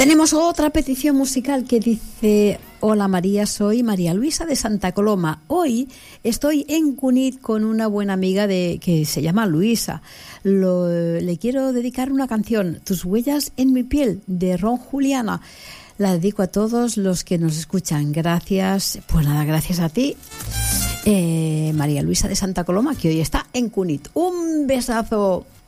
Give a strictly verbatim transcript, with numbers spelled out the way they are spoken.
Tenemos otra petición musical que dice: hola María, soy María Luisa de Santa Coloma. Hoy estoy en Cunit con una buena amiga de que se llama Luisa. Lo, le quiero dedicar una canción, Tus huellas en mi piel, de Ron Juliana. La dedico a todos los que nos escuchan. Gracias. Pues nada, gracias a ti, eh, María Luisa de Santa Coloma, que hoy está en Cunit. Un besazo.